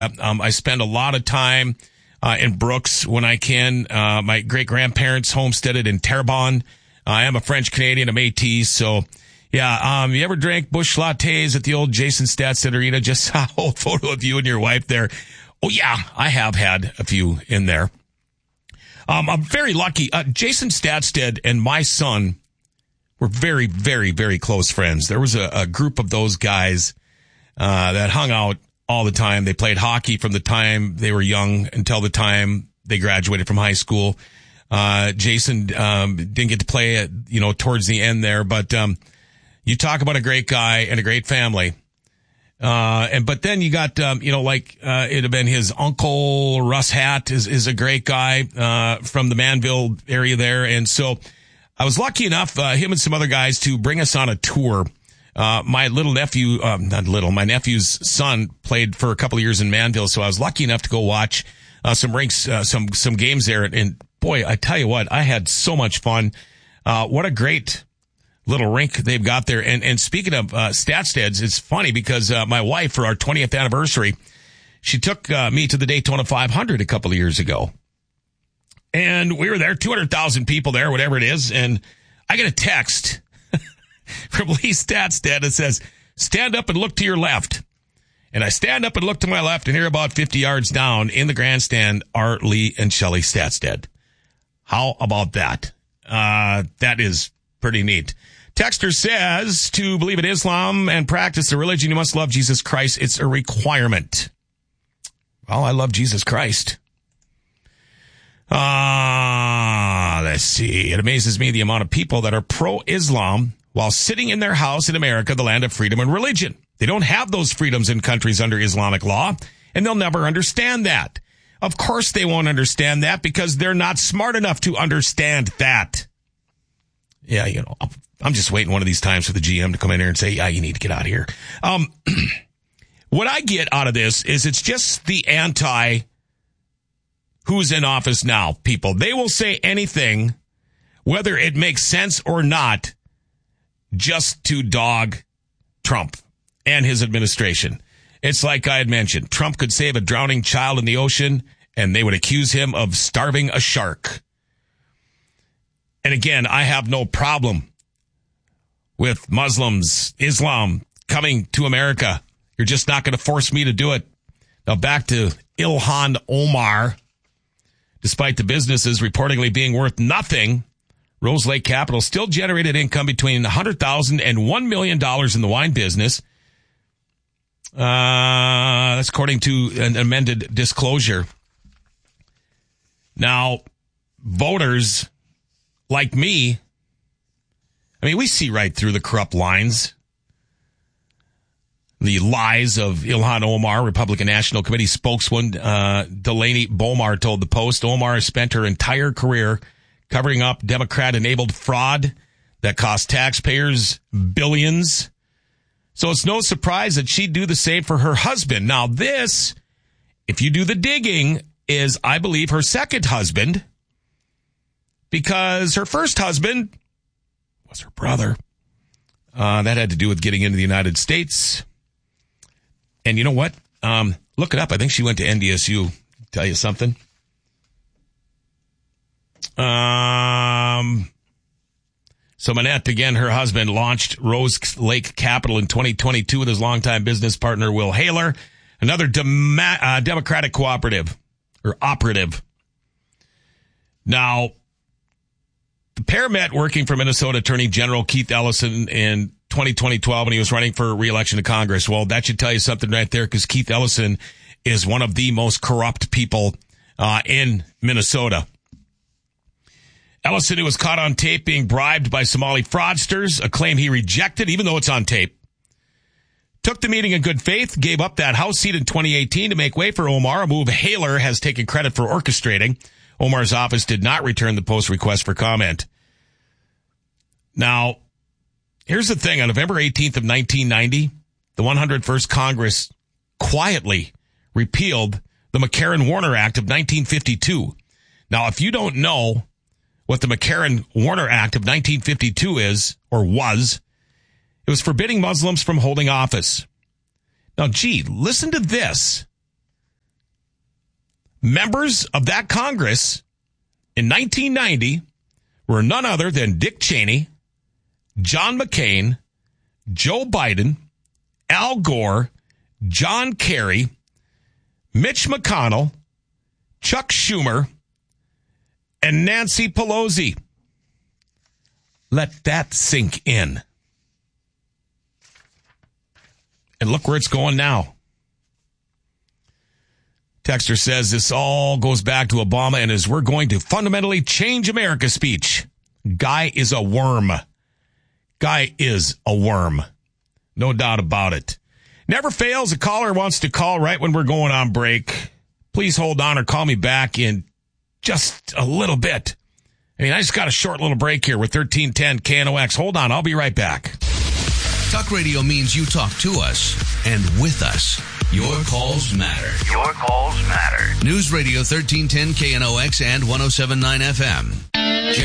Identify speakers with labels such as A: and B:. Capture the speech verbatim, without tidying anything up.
A: Um, I spend a lot of time uh, in Brooks when I can. Uh, my great-grandparents homesteaded in Terrebonne. Uh, I am a French-Canadian, a Métis, so... Yeah, um, you ever drank Busch lattes at the old Jason Statstead Arena? Just saw a whole photo of you and your wife there. Oh, yeah, I have had a few in there. Um, I'm very lucky. Uh, Jason Statstead and my son were very, very, very close friends. There was a, a group of those guys uh, that hung out all the time. They played hockey from the time they were young until the time they graduated from high school. Uh, Jason um, didn't get to play, it, you know, towards the end there, but... Um, You talk about a great guy and a great family. Uh, and, but then you got, um, you know, like, uh, it'd have been his uncle, Russ Hatt is, is a great guy, uh, from the Manville area there. And so I was lucky enough, uh, him and some other guys to bring us on a tour. Uh, my little nephew, um, not little, my nephew's son played for a couple of years in Manville. So I was lucky enough to go watch, uh, some rinks, uh, some, some games there. And boy, I tell you what, I had so much fun. Uh, what a great, little rink they've got there. And, and speaking of, uh, Statsteads, it's funny because, uh, my wife for our twentieth anniversary, she took, uh, me to the Daytona five hundred a couple of years ago. And we were there, two hundred thousand people there, whatever it is. And I get a text from Lee Statstead that says, stand up and look to your left. And I stand up and look to my left and here about fifty yards down in the grandstand are Lee and Shelley Statstead. How about that? Uh, that is pretty neat. Texter says, to believe in Islam and practice the religion, you must love Jesus Christ. It's a requirement. Well, I love Jesus Christ. Ah, uh, let's see. It amazes me the amount of people that are pro-Islam while sitting in their house in America, the land of freedom and religion. They don't have those freedoms in countries under Islamic law, and they'll never understand that. Of course they won't understand that because they're not smart enough to understand that. Yeah, you know, I'm just waiting one of these times for the G M to come in here and say, yeah, you need to get out of here. Um, what I get out of this is it's just the anti who's in office now people. They will say anything, whether it makes sense or not, just to dog Trump and his administration. It's like I had mentioned. Trump could save a drowning child in the ocean, and they would accuse him of starving a shark. And again, I have no problem with Muslims, Islam coming to America. You're just not going to force me to do it. Now back to Ilhan Omar. Despite the businesses reportedly being worth nothing, Rose Lake Capital still generated income between one hundred thousand dollars and one million dollars in the wine business. Uh, that's according to an amended disclosure. Now, voters like me, I mean, we see right through the corrupt lines. The lies of Ilhan Omar, Republican National Committee spokeswoman uh, Delaney Bomar told the Post. Omar has spent her entire career covering up Democrat-enabled fraud that cost taxpayers billions. So it's no surprise that she'd do the same for her husband. Now this, if you do the digging, is, I believe, her second husband. Because her first husband was her brother. Uh, that had to do with getting into the United States. And you know what? Um, look it up. I think she went to N D S U. Tell you something. Um, so Manette, again, her husband, launched Rose Lake Capital in twenty twenty-two with his longtime business partner, Will Haler, another dem- uh, Democratic cooperative or operative. Now, the pair met working for Minnesota Attorney General Keith Ellison in twenty twelve when he was running for re-election to Congress. Well, that should tell you something right there because Keith Ellison is one of the most corrupt people uh, in Minnesota. Ellison, who was caught on tape being bribed by Somali fraudsters, a claim he rejected, even though it's on tape, took the meeting in good faith, gave up that House seat in twenty eighteen to make way for Omar, a move Haler has taken credit for orchestrating. Omar's office did not return the Post request for comment. Now, here's the thing. On November eighteenth of nineteen ninety, the one hundred first Congress quietly repealed the McCarran-Warner Act of nineteen fifty-two. Now, if you don't know what the McCarran-Warner Act of nineteen fifty-two is, or was, it was forbidding Muslims from holding office. Now, gee, listen to this. Members of that Congress in nineteen ninety were none other than Dick Cheney, John McCain, Joe Biden, Al Gore, John Kerry, Mitch McConnell, Chuck Schumer, and Nancy Pelosi. Let that sink in. And look where it's going now. Texter says this all goes back to Obama and his "we're going to fundamentally change America" speech. Guy is a worm. Guy is a worm. No doubt about it. Never fails. A caller wants to call right when we're going on break. Please hold on or call me back in just a little bit. I mean, I just got a short little break here with thirteen ten K N O X. Hold on. I'll be right back.
B: Talk radio means you talk to us and with us. Your calls matter.
C: Your calls matter.
B: News Radio thirteen ten K N O X and one oh seven point nine F M.